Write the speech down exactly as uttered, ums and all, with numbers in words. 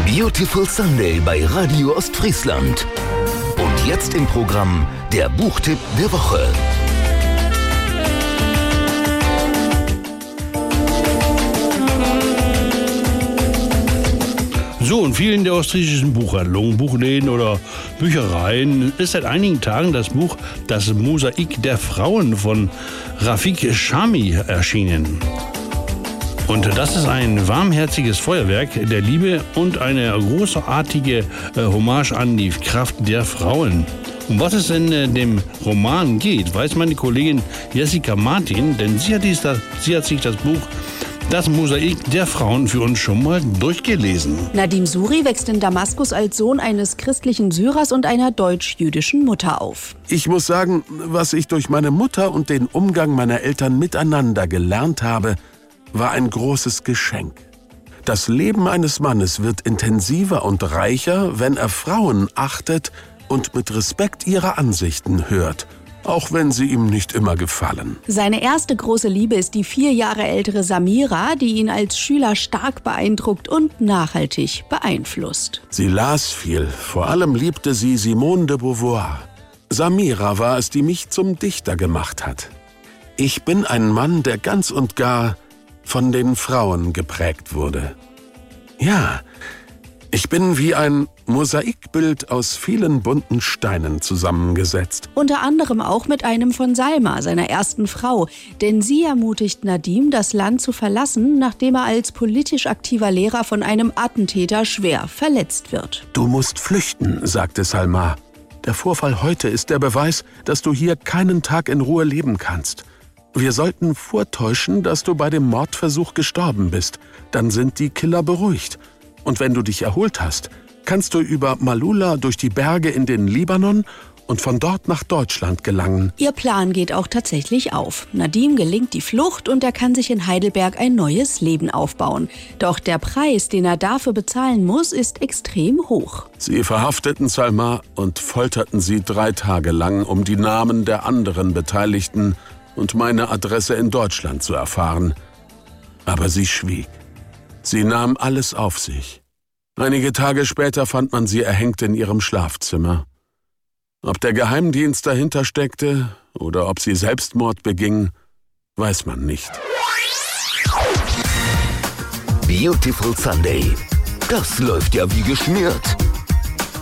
Beautiful Sunday bei Radio Ostfriesland. Und jetzt im Programm der Buchtipp der Woche. So, in vielen der ostfriesischen Buchhandlungen, Buchläden oder Büchereien ist seit einigen Tagen das Buch Das Mosaik der Frauen von Rafik Chami erschienen. Und das ist ein warmherziges Feuerwerk der Liebe und eine großartige äh, Hommage an die Kraft der Frauen. Um was es in äh, dem Roman geht, weiß meine Kollegin Jessica Martin, denn sie hat, dies, sie hat sich das Buch Das Mosaik der Frauen für uns schon mal durchgelesen. Nadim Suri wächst in Damaskus als Sohn eines christlichen Syrers und einer deutsch-jüdischen Mutter auf. Ich muss sagen, was ich durch meine Mutter und den Umgang meiner Eltern miteinander gelernt habe, war ein großes Geschenk. Das Leben eines Mannes wird intensiver und reicher, wenn er Frauen achtet und mit Respekt ihre Ansichten hört, auch wenn sie ihm nicht immer gefallen. Seine erste große Liebe ist die vier Jahre ältere Samira, die ihn als Schüler stark beeindruckt und nachhaltig beeinflusst. Sie las viel, vor allem liebte sie Simone de Beauvoir. Samira war es, die mich zum Dichter gemacht hat. Ich bin ein Mann, der ganz und gar von den Frauen geprägt wurde. Ja, ich bin wie ein Mosaikbild aus vielen bunten Steinen zusammengesetzt. Unter anderem auch mit einem von Salma, seiner ersten Frau. Denn sie ermutigt Nadim, das Land zu verlassen, nachdem er als politisch aktiver Lehrer von einem Attentäter schwer verletzt wird. Du musst flüchten, sagte Salma. Der Vorfall heute ist der Beweis, dass du hier keinen Tag in Ruhe leben kannst. Wir sollten vortäuschen, dass du bei dem Mordversuch gestorben bist. Dann sind die Killer beruhigt. Und wenn du dich erholt hast, kannst du über Malula durch die Berge in den Libanon und von dort nach Deutschland gelangen. Ihr Plan geht auch tatsächlich auf. Nadim gelingt die Flucht und er kann sich in Heidelberg ein neues Leben aufbauen. Doch der Preis, den er dafür bezahlen muss, ist extrem hoch. Sie verhafteten Salma und folterten sie drei Tage lang, um die Namen der anderen Beteiligten und meine Adresse in Deutschland zu erfahren. Aber sie schwieg. Sie nahm alles auf sich. Einige Tage später fand man sie erhängt in ihrem Schlafzimmer. Ob der Geheimdienst dahinter steckte oder ob sie Selbstmord beging, weiß man nicht. Beautiful Sunday. Das läuft ja wie geschmiert.